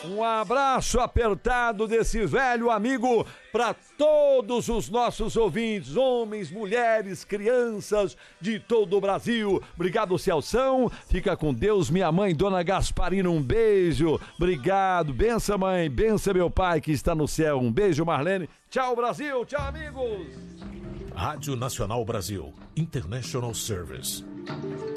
Um abraço apertado desse velho amigo para todos os nossos ouvintes, homens, mulheres, crianças de todo o Brasil. Obrigado, Celção. Fica com Deus, minha mãe, Dona Gasparina, um beijo. Obrigado. Benção, mãe. Benção, meu pai, que está no céu. Um beijo, Marlene. Tchau, Brasil. Tchau, amigos. Rádio Nacional Brasil. International Service.